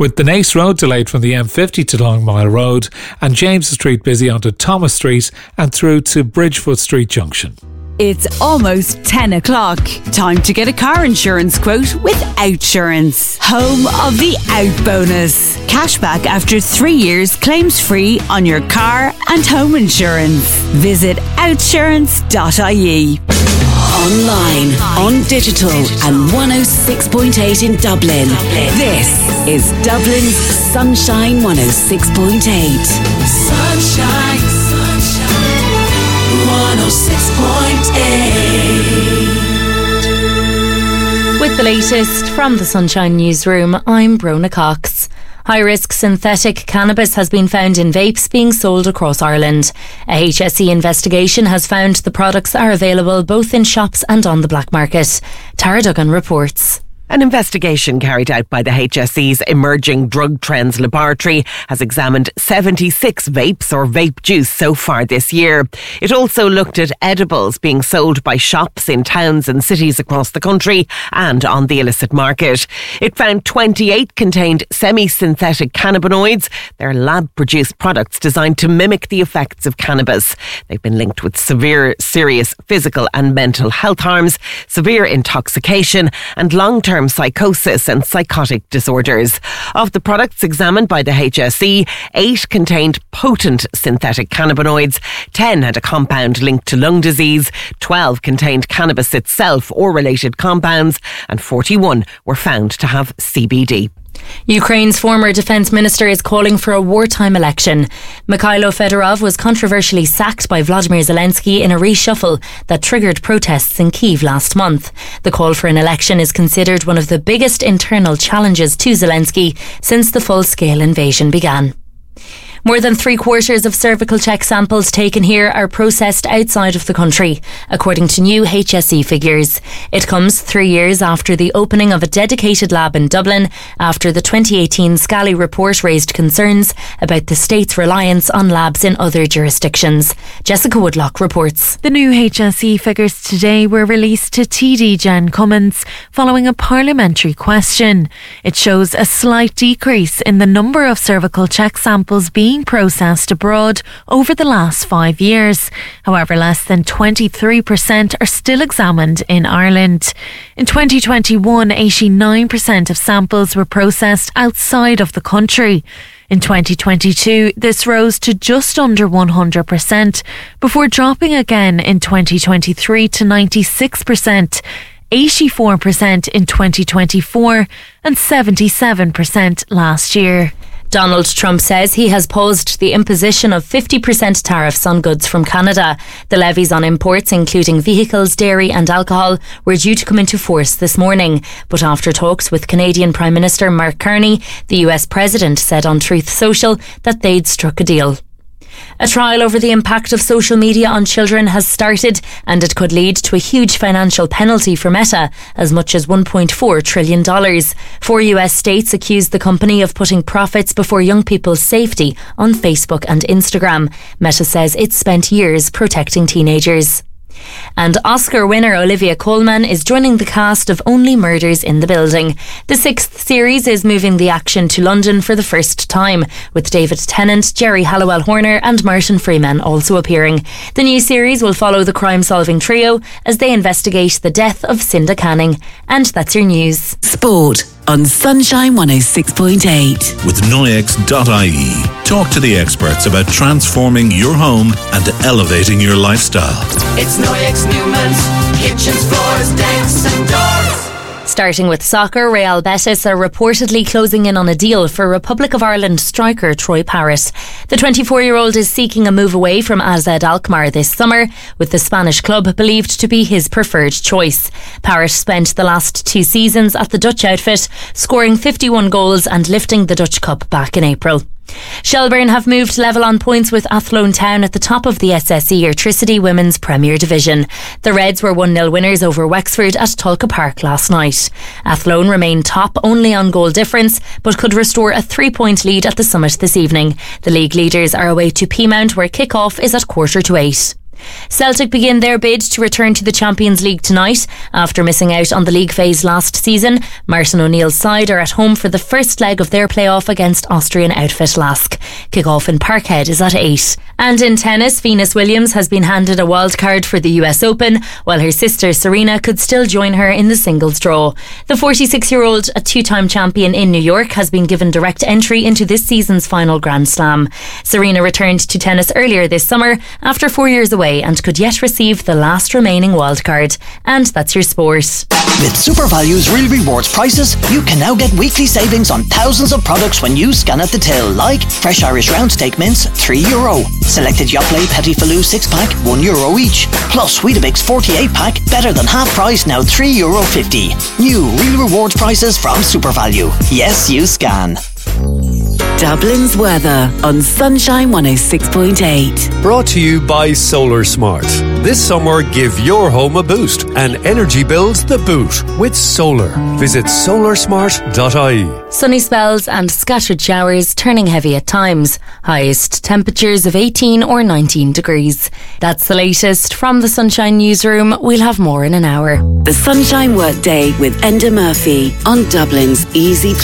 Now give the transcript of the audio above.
with the Nace Road delayed from the M50 to Long Mile Road and James Street busy onto Thomas Street and through to Bridgefoot Street Junction. It's almost 10 o'clock. Time to get a car insurance quote with Outsurance. Home of the Out Bonus. Cashback after 3 years, claims free on your car and home insurance. Visit outsurance.ie. Online, on digital and 106.8 in Dublin. This is Dublin's Sunshine 106.8. Sunshine, sunshine, 106.8. With the latest from the Sunshine Newsroom, I'm Brona Cox. High-risk synthetic cannabis has been found in vapes being sold across Ireland. A HSE investigation has found the products are available both in shops and on the black market. Tara Duggan reports. An investigation carried out by the HSE's Emerging Drug Trends Laboratory has examined 76 vapes or vape juice so far this year. It also looked at edibles being sold by shops in towns and cities across the country and on the illicit market. It found 28 contained semi-synthetic cannabinoids. They're lab-produced products designed to mimic the effects of cannabis. They've been linked with serious physical and mental health harms, severe intoxication and long-term psychosis and psychotic disorders. Of the products examined by the HSE, 8 contained potent synthetic cannabinoids, 10 had a compound linked to lung disease, 12 contained cannabis itself or related compounds, and 41 were found to have CBD. Ukraine's former defence minister is calling for a wartime election. Mikhailo Fedorov was controversially sacked by Vladimir Zelensky in a reshuffle that triggered protests in Kyiv last month. The call for an election is considered one of the biggest internal challenges to Zelensky since the full-scale invasion began. More than 3/4 of cervical check samples taken here are processed outside of the country, according to new HSE figures. It comes 3 years after the opening of a dedicated lab in Dublin, after the 2018 Scally report raised concerns about the state's reliance on labs in other jurisdictions. Jessica Woodlock reports. The new HSE figures today were released to TD Jen Cummins following a parliamentary question. It shows a slight decrease in the number of cervical check samples being processed abroad over the last 5 years. However, less than 23% are still examined in Ireland. In 2021, 89% of samples were processed outside of the country. In 2022, this rose to just under 100%, before dropping again in 2023 to 96%, 84% in 2024 and 77% last year. Donald Trump says he has paused the imposition of 50% tariffs on goods from Canada. The levies on imports, including vehicles, dairy and alcohol, were due to come into force this morning. But after talks with Canadian Prime Minister Mark Carney, the US President said on Truth Social that they'd struck a deal. A trial over the impact of social media on children has started, and it could lead to a huge financial penalty for Meta, as much as $1.4 trillion. 4 US states accuse the company of putting profits before young people's safety on Facebook and Instagram. Meta says it's spent years protecting teenagers. And Oscar winner Olivia Colman is joining the cast of Only Murders in the Building. The 6th series is moving the action to London for the first time, with David Tennant, Jerry Halliwell Horner and Martin Freeman also appearing. The new series will follow the crime-solving trio as they investigate the death of Cinda Canning. And that's your news. Sport on Sunshine 106.8. With Noyex.ie. Talk to the experts about transforming your home and elevating your lifestyle. It's Noyex Newman's kitchens, floors, decks and doors. Starting with soccer, Real Betis are reportedly closing in on a deal for Republic of Ireland striker Troy Parrott. The 24-year-old is seeking a move away from AZ Alkmaar this summer, with the Spanish club believed to be his preferred choice. Parrott spent the last 2 seasons at the Dutch outfit, scoring 51 goals and lifting the Dutch Cup back in April. Shelbourne have moved level on points with Athlone Town at the top of the SSE Airtricity Women's Premier Division. The Reds were 1-0 winners over Wexford at Tulka Park last night. Athlone remain top only on goal difference, but could restore a 3-point lead at the summit this evening. The league leaders are away to Peamount, where kick-off is at 7:45. Celtic begin their bid to return to the Champions League tonight after missing out on the league phase last season. Martin O'Neill's side are at home for the first leg of their playoff against Austrian outfit Lask. Kick-off in Parkhead is at 8. And in tennis, Venus Williams has been handed a wildcard for the US Open, while her sister Serena could still join her in the singles draw. The 46-year-old, a two-time champion in New York, has been given direct entry into this season's final Grand Slam. Serena returned to tennis earlier this summer after 4 years away and could yet receive the last remaining wildcard. And that's your sport. With SuperValue's Real Rewards prices, you can now get weekly savings on thousands of products when you scan at the till, like fresh Irish round steak mince, €3. Selected Yoplait Petit Falou 6-pack, €1 each. Plus Weetabix 48-pack, better than half price, now €3.50. New Real Rewards prices from SuperValue. Yes, you scan. Dublin's weather on Sunshine 106.8. Brought to you by Solar Smart. This summer, give your home a boost and energy bills the boot with solar. Visit solarsmart.ie. Sunny spells and scattered showers, turning heavy at times. Highest temperatures of 18 or 19 degrees. That's the latest from the Sunshine Newsroom. We'll have more in an hour. The Sunshine Workday with Enda Murphy on Dublin's Easy